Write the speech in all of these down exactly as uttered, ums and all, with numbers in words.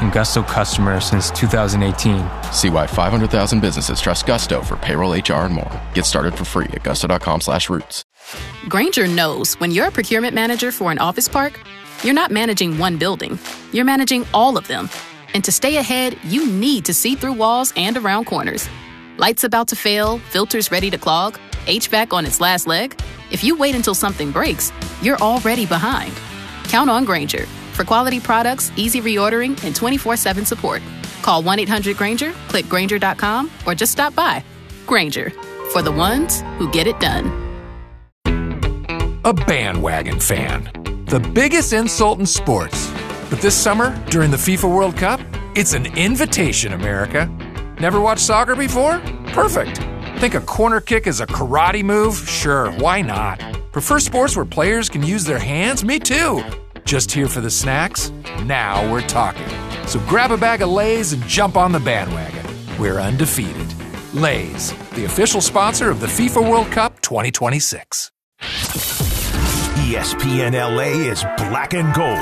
and Gusto customer since two thousand eighteen. See why five hundred thousand businesses trust Gusto for payroll, H R, and more. Get started for free at gusto.com slash roots. Grainger knows when you're a procurement manager for an office park, you're not managing one building. You're managing all of them. And to stay ahead, you need to see through walls and around corners. Lights about to fail, filters ready to clog, H V A C on its last leg. If you wait until something breaks, you're already behind. Count on Grainger for quality products, easy reordering, and twenty-four seven support. Call one eight hundred Grainger, click Grainger dot com, or just stop by. Grainger, for the ones who get it done. A bandwagon fan. The biggest insult in sports. But this summer, during the FIFA World Cup, it's an invitation, America. Never watched soccer before? Perfect. Think a corner kick is a karate move? Sure, why not? Prefer sports where players can use their hands? Me too. Just here for the snacks? Now we're talking. So grab a bag of Lay's and jump on the bandwagon. We're undefeated. Lay's, the official sponsor of the FIFA World Cup twenty twenty-six. E S P N L A is black and gold.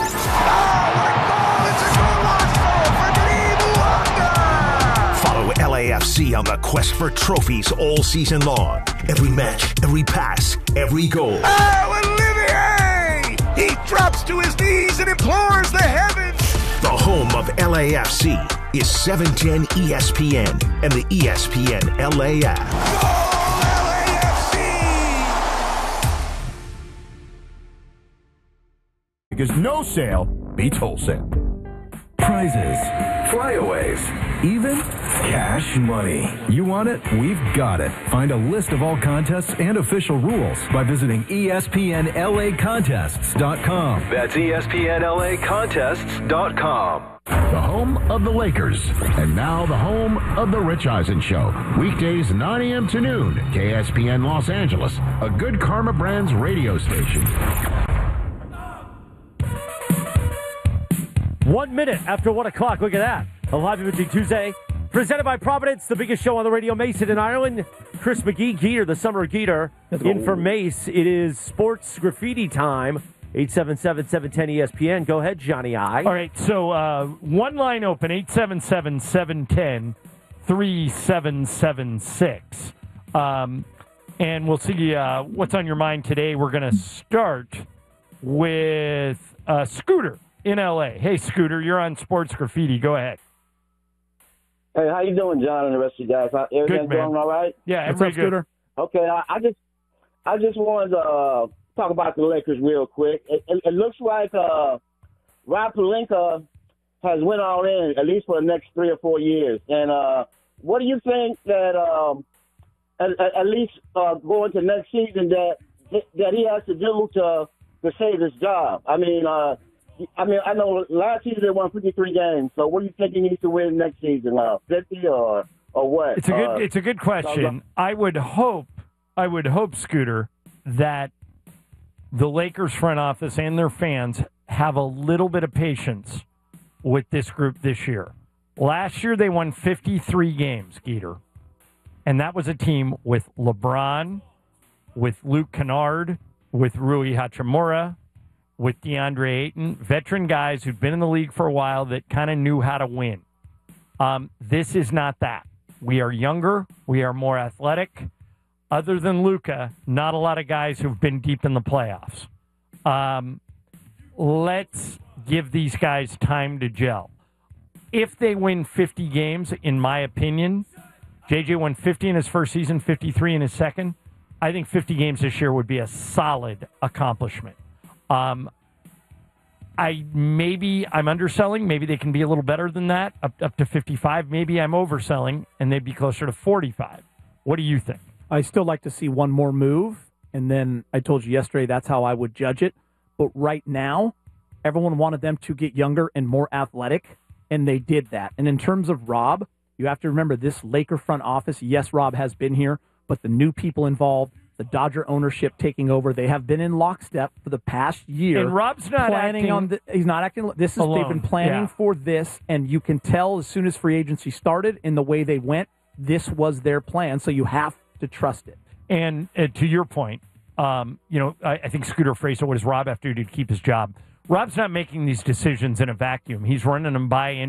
Follow L A F C on the quest for trophies all season long. Every match, every pass, every goal. Oh, Olivier! He drops to his knees and implores the heavens. The home of L A F C is seven ten E S P N and the E S P N L A app. Because no sale beats wholesale. Prizes, flyaways, even cash money. You want it? We've got it. Find a list of all contests and official rules by visiting E S P N L A contests dot com. That's E S P N L A contests dot com. The home of the Lakers. And now the home of the Rich Eisen Show. Weekdays nine a.m. to noon. K S P N Los Angeles. A Good Karma Brands radio station. One minute after one o'clock. Look at that. A live imaging Tuesday. Presented by Providence, the biggest show on the radio. Mason in Ireland. Chris McGee, Geeter, the summer Geeter. In for Mace, it is sports graffiti time. eight seven seven, seven one zero E S P N. Go ahead, Johnny I. All right, so uh, one line open, eight seven seven, seven one zero, three seven seven six. Um, and we'll see uh, what's on your mind today. We're going to start with uh, Scooter in L A. Hey, Scooter, you're on Sports Graffiti. Go ahead. Hey, how you doing, John, and the rest of you guys? Everything's good, man. going all right? Yeah, What's every up, good. Scooter? Okay, I, I just, I just wanted to uh, talk about the Lakers real quick. It, it, it looks like uh, Rob Pelinka has went all in, at least for the next three or four years. And uh, what do you think that, um, at, at least uh, going to next season, that that he has to do to to save his job? I mean. Uh, I mean, I know last season they won fifty-three games. So what do you think he needs to win next season? Uh, fifty or or what? It's a good. Uh, it's a good question. I would hope. I would hope, Scooter, that the Lakers front office and their fans have a little bit of patience with this group this year. Last year they won fifty-three games, Geeter, and that was a team with LeBron, with Luke Kennard, with Rui Hachimura, with DeAndre Ayton, veteran guys who'd been in the league for a while that kind of knew how to win. Um, this is not that. We are younger. We are more athletic. Other than Luka, not a lot of guys who've been deep in the playoffs. Um, let's give these guys time to gel. If they win fifty games, in my opinion, J J won fifty in his first season, fifty-three in his second. I think fifty games this year would be a solid accomplishment. Um, I maybe I'm underselling. Maybe they can be a little better than that, up up to fifty-five. Maybe I'm overselling, and they'd be closer to forty-five. What do you think? I still like to see one more move, and then I told you yesterday that's how I would judge it. But right now, everyone wanted them to get younger and more athletic, and they did that. And in terms of Rob, you have to remember this Laker front office. Yes, Rob has been here, but the new people involved. The Dodger ownership taking over. They have been in lockstep for the past year. And Rob's not planning acting on the, he's not acting. This is alone. They've been planning Yeah. for this, and you can tell as soon as free agency started in the way they went, this was their plan. So you have to trust it. And uh, to your point, um, you know, I, I think Scooter phrased it. What does Rob have to do to keep his job? Rob's not making these decisions in a vacuum. He's running them by